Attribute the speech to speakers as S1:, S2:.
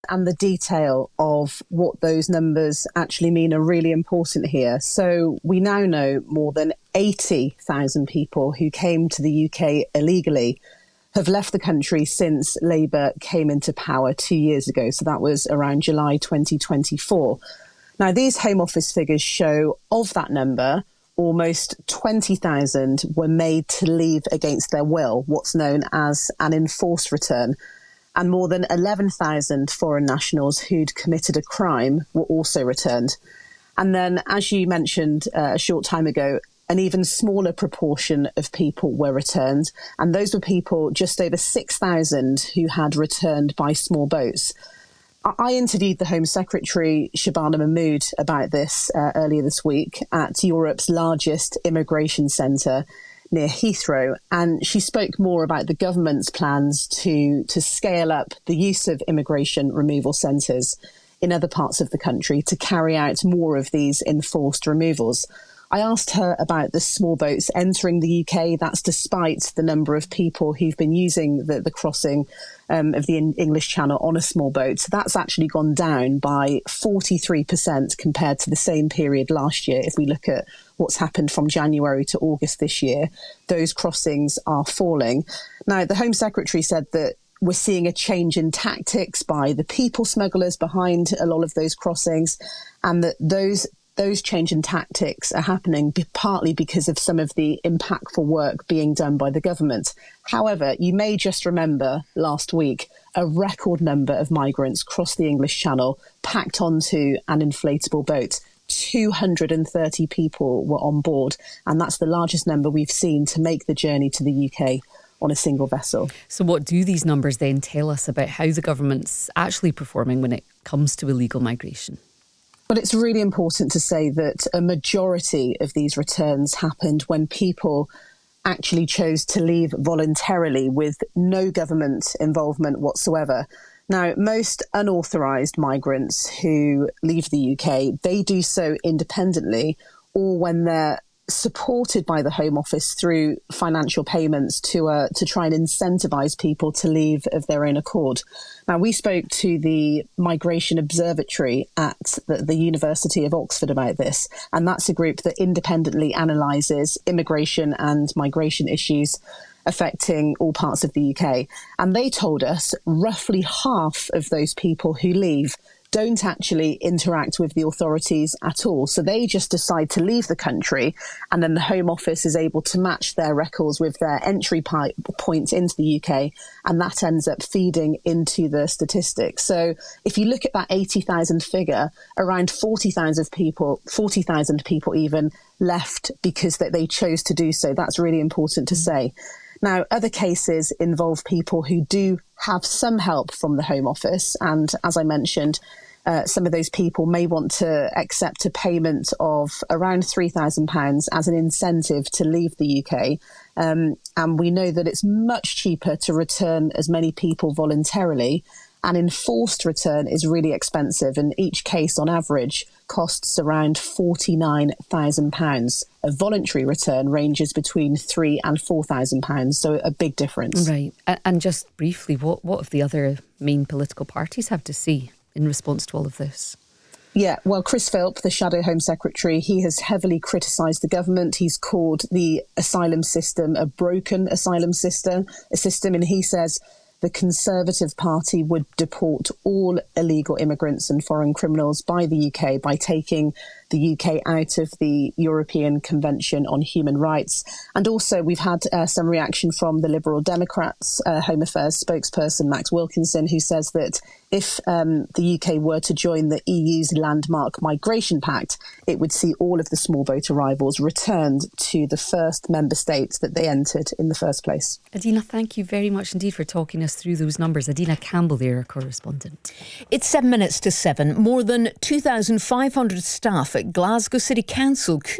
S1: And the detail of what those numbers actually mean are really important here. So we now know more than 80,000 people who came to the UK illegally have left the country since Labour came into power 2 years ago. So that was around July 2024. Now, these Home Office figures show of that number, almost 20,000 were made to leave against their will, what's known as an enforced return. And more than 11,000 foreign nationals who'd committed a crime were also returned. And then, as you mentioned a short time ago, an even smaller proportion of people were returned. And those were people, just over 6,000, who had returned by small boats. I interviewed the Home Secretary, Shabana Mahmood, about this earlier this week at Europe's largest immigration centre near Heathrow, and she spoke more about the government's plans to scale up the use of immigration removal centres in other parts of the country to carry out more of these enforced removals. I asked her about the small boats entering the UK. That's despite the number of people who've been using the crossing of the English Channel on a small boat. So that's actually gone down by 43% compared to the same period last year. If we look at what's happened from January to August this year, those crossings are falling. Now, the Home Secretary said that we're seeing a change in tactics by the people smugglers behind a lot of those crossings, and that those change in tactics are happening partly because of some of the impactful work being done by the government. However, you may just remember last week, a record number of migrants crossed the English Channel, packed onto an inflatable boat. 230 people were on board, and that's the largest number we've seen to make the journey to the UK on a single vessel.
S2: So what do these numbers then tell us about how the government's actually performing when it comes to illegal migration?
S1: But it's really important to say that a majority of these returns happened when people actually chose to leave voluntarily with no government involvement whatsoever. Now, most unauthorised migrants who leave the UK, they do so independently or when they're supported by the Home Office through financial payments to try and incentivise people to leave of their own accord. Now, we spoke to the Migration Observatory at the University of Oxford about this, and that's a group that independently analyses immigration and migration issues affecting all parts of the UK. And they told us roughly half of those people who leave don't actually interact with the authorities at all. So they just decide to leave the country, and then the Home Office is able to match their records with their entry point into the UK, and that ends up feeding into the statistics. So if you look at that 80,000 figure, around 40,000 people even left because they chose to do so. That's really important to say. Now, other cases involve people who do have some help from the Home Office. And as I mentioned, some of those people may want to accept a payment of around £3,000 as an incentive to leave the UK. And we know that it's much cheaper to return as many people voluntarily. An enforced return is really expensive, and each case on average costs around £49,000. A voluntary return ranges between £3,000 and £4,000, so a big difference.
S2: Right. And just briefly, what have the other main political parties have to say in response to all of this?
S1: Yeah, well, Chris Philp, the Shadow Home Secretary, he has heavily criticised the government. He's called the asylum system a broken asylum system, and he says the Conservative Party would deport all illegal immigrants and foreign criminals by the UK by taking the UK out of the European Convention on Human Rights. And also we've had some reaction from the Liberal Democrats Home Affairs spokesperson Max Wilkinson, who says that if the UK were to join the EU's landmark Migration Pact, it would see all of the small boat arrivals returned to the first member states that they entered in the first place.
S2: Adina, thank you very much indeed for talking us through those numbers. Adina Campbell there, our correspondent.
S3: It's 7 minutes to 7. More than 2,500 staff at Glasgow City Council could